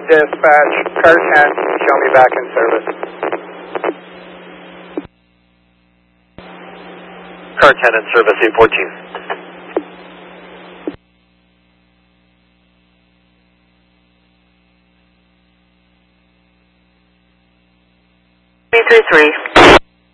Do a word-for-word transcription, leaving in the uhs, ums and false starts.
Dispatch, car ten, show me back in service. Car ten in service, eight fourteen. three three three.